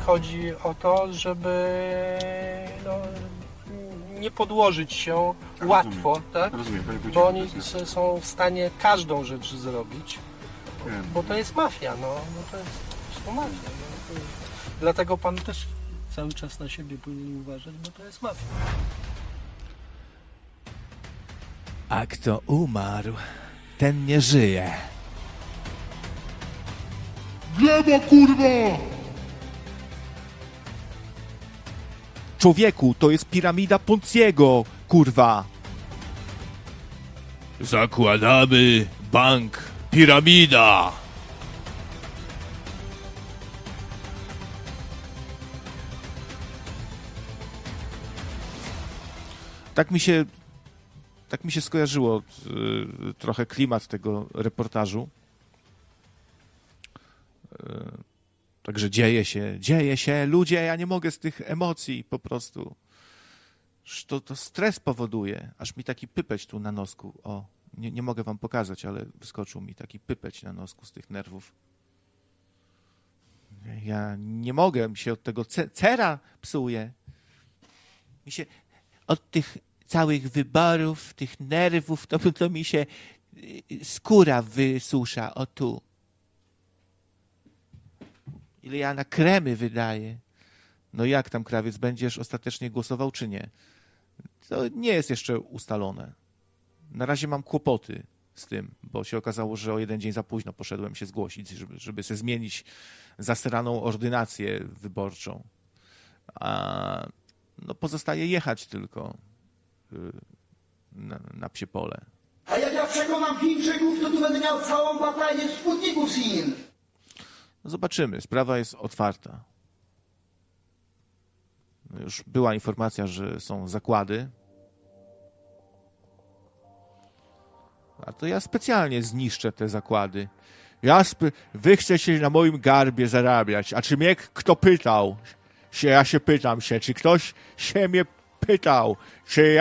chodzi o to, żeby nie podłożyć się łatwo, tak? Rozumiem. Bo oni są w stanie każdą rzecz zrobić, bo to jest mafia, no to jest mafia. No. Dlatego pan też cały czas na siebie powinien uważać, bo to jest mafia. A kto umarł, ten nie żyje. Gleba, kurwa! Człowieku, to jest piramida Ponciego, kurwa. Zakładamy bank Piramida. Tak mi się skojarzyło trochę klimat tego reportażu. Także dzieje się, ludzie, ja nie mogę z tych emocji po prostu. To stres powoduje, aż mi taki pypeć tu na nosku, o, nie mogę wam pokazać, ale wyskoczył mi taki pypeć na nosku z tych nerwów. Ja nie mogę, mi się od tego cera psuje. Mi się od tych całych wyborów, tych nerwów, to mi się skóra wysusza, o tu. Ile ja na kremy wydaję. No jak tam, krawiec, będziesz ostatecznie głosował, czy nie? To nie jest jeszcze ustalone. Na razie mam kłopoty z tym, bo się okazało, że o jeden dzień za późno poszedłem się zgłosić, żeby sobie zmienić zasraną ordynację wyborczą. A no pozostaje jechać tylko na psie pole. A jak ja przekonam Chińczyków, to tu będę miał całą batalię sputników z Chin. No zobaczymy, sprawa jest otwarta. Już była informacja, że są zakłady. A to ja specjalnie zniszczę te zakłady. Wy chcecie na moim garbie zarabiać. A czy mnie kto pytał? Ja się pytam, czy ktoś się mnie pytał, czy